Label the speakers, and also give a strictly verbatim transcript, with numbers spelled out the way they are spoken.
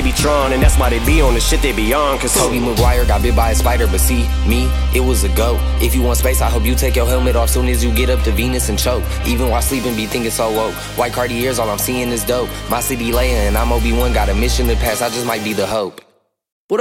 Speaker 1: be Tron, and that's why they be on the shit they be on. Cause
Speaker 2: Tobey Maguire got bit by a spider, but see, me, it was a goat. If you want space, I hope you take your helmet off soon as you get up to Venus and choke. Even while sleeping, be thinking so woke. White Cartiers, all I'm seeing is dope. My city laying, and I'm Obi-Wan, got a mission to pass, I just might be the hope.